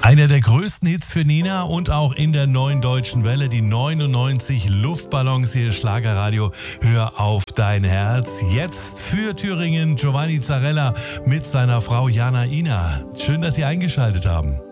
Einer der größten Hits für Nina und auch in der Neuen Deutschen Welle, die 99 Luftballons hier, Schlagerradio, hör auf dein Herz. Jetzt für Thüringen Giovanni Zarella mit seiner Frau Jana Ina. Schön, dass Sie eingeschaltet haben.